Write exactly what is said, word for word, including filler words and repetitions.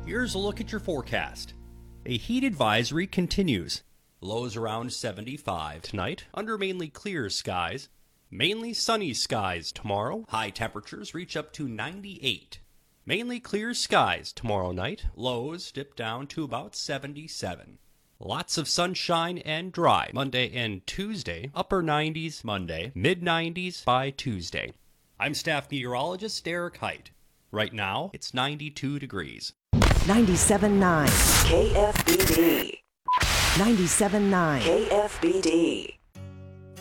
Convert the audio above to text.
Here's a look at your forecast. A heat advisory continues. Lows around seventy-five tonight, under mainly clear skies. Mainly sunny skies tomorrow. High temperatures reach up to ninety-eight. Mainly clear skies tomorrow night. Lows dip down to about seventy-seven. Lots of sunshine and dry Monday and Tuesday. Upper nineties Monday, mid nineties by Tuesday. I'm staff meteorologist Derek Height. Right now, it's ninety-two degrees. ninety-seven point nine K F B D. ninety-seven point nine K F B D.